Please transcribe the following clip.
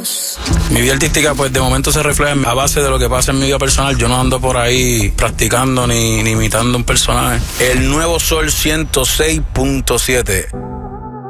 Dios. Mi vida artística pues de momento se refleja a base de lo que pasa en mi vida personal. Yo no ando por ahí practicando ni imitando un personaje. El Nuevo Sol 106.7.